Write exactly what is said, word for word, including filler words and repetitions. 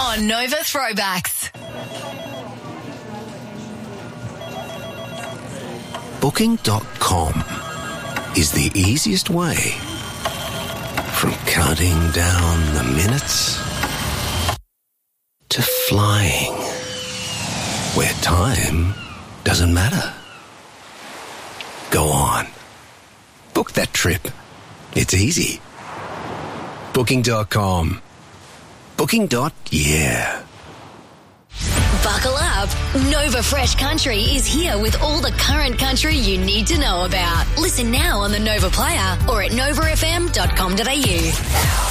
on Nova Throwbacks. Booking dot com is the easiest way from counting down the minutes to flying where time doesn't matter. Go on. Book that trip. It's easy. Booking dot com. Booking. Yeah. Buckle up. Nova Fresh Country is here with all the current country you need to know about. Listen now on the Nova Player or at nova f m dot com dot a u.